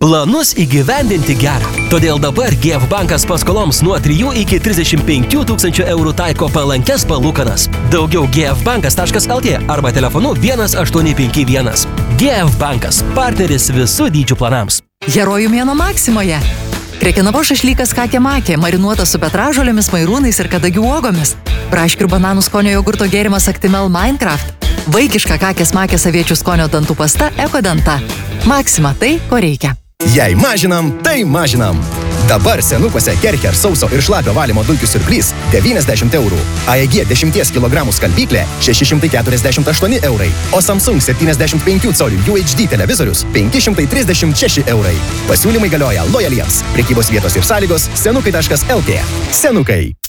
Planus įgyvendinti gera. Todėl dabar GF bankas paskoloms nuo 3 iki 35 000 eurų taiko palankes palūkanas. Daugiau gfbankas.lt arba telefonu 1851. GF bankas – partneris visų dydžių planams. Herojų mėnuo Maksimoje. Krekenavo šašlykas kakė-makė, marinuotas su petražolėmis, mairūnais ir kadagių uogomis. Braškių ir bananų skonio jogurto gėrimas Actimel Minecraft. Vaikiška kakės-makės aviečių skonio dantų pasta Ekodanta. Maksima – tai, ko reikia. Jei mažinam, tai mažinam. Dabar senukuose Kercher sauso ir šlapio valymo dulkių siurblys 90 eurų. AEG 10 kg skalbyklė 648 eurai. O Samsung 75 colių UHD televizorius 536 eurai. Pasiūlymai galioja lojaliems. Prekybos vietos ir sąlygos senukai.lt. Senukai.